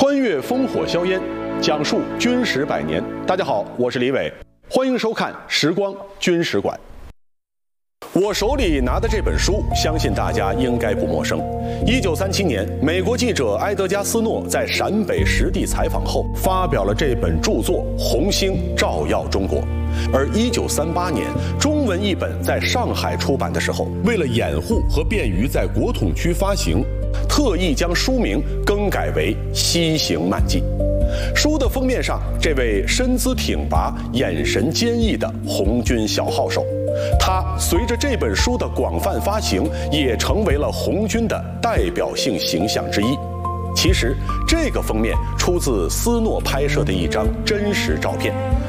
穿越烽火硝烟，讲述军史百年。大家好，我是李伟，欢迎收看《时光军史馆》。我手里拿的这本书，相信大家应该不陌生。1937年，美国记者埃德加·斯诺在陕北实地采访后，发表了这本著作《红星照耀中国》。而1938年，中文译本在上海出版的时候，为了掩护和便于在国统区发行，特意将书名更改为《西行漫记》。书的封面上，这位身姿挺拔、眼神坚毅的红军小号手，他随着这本书的广泛发行，也成为了红军的代表性形象之一。其实，这个封面出自斯诺拍摄的一张真实照片。